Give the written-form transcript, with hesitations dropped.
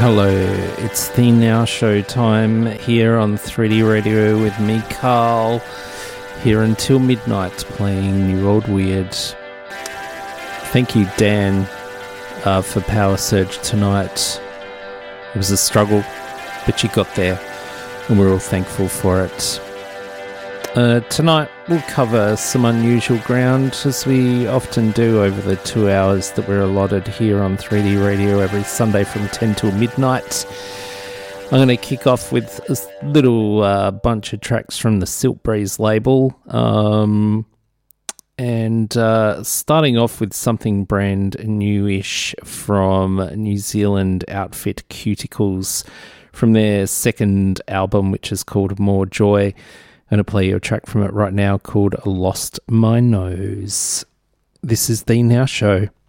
Hello, it's the Now Show time here on 3D Radio with me, Carl, here until midnight playing New Old Weird. Thank you, Dan, for Power Surge tonight. It was a struggle, but you got there, and we're all thankful for it. Tonight we'll cover some unusual ground, as we often do over the 2 hours that we're allotted here on 3D Radio every Sunday from 10 till midnight. I'm going to kick off with a little bunch of tracks from the Silk Breeze label, and starting off with something brand newish from New Zealand outfit Cuticles from their second album, which is called More Joy. I'm going to play you a track from it right now called Lost My Nose. This is the Now Show.